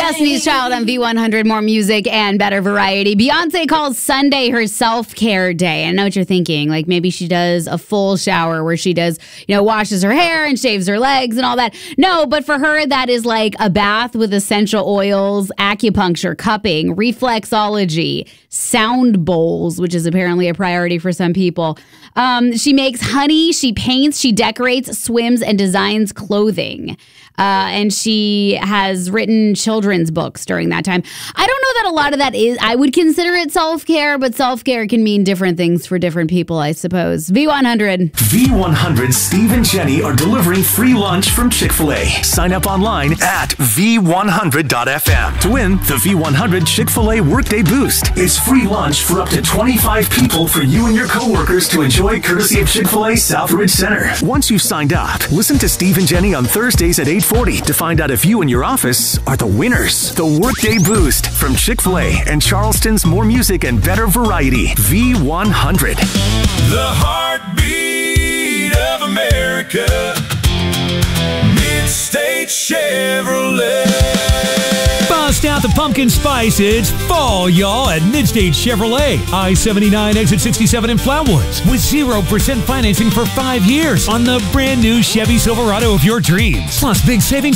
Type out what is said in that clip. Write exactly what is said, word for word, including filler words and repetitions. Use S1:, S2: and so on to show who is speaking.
S1: Destiny's Child on V one hundred, more music and better variety. Beyonce calls Sunday her self-care day. I know what you're thinking. Like maybe she does a full shower where she does, you know, washes her hair and shaves her legs and all that. No, but for her, that is like a bath with essential oils, acupuncture, cupping, reflexology, sound bowls, which is apparently a priority for some people. Um, she makes honey, she paints, she decorates, swims, and designs clothing. Uh, and she has written children's books during that time. I don't know that a lot of that is, I would consider it self-care, but self-care can mean different things for different people, I suppose. V one hundred.
S2: V one hundred Steve and Jenny are delivering free lunch from Chick-fil-A. Sign up online at V one hundred dot F M to win the V one hundred Chick-fil-A Workday Boost. It's free lunch for up to twenty-five people for you and your coworkers to enjoy courtesy of Chick-fil-A Southridge Center. Once you've signed up, listen to Steve and Jenny on Thursdays at eight forty to find out if you and your office are the winners. The Workday Boost from Chick-fil-A and Charleston's more music and better variety. V one hundred.
S3: The heartbeat of America. Mid-State Chevrolet.
S4: Bust out the pumpkin spice. It's fall, y'all, at Mid-State Chevrolet. I seventy-nine, exit sixty-seven in Flatwoods. With zero percent financing for five years on the brand new Chevy Silverado of your dreams. Plus big savings